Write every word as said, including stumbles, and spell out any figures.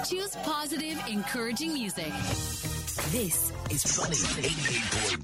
Choose positive, encouraging music. This is Sunny eighty-eight point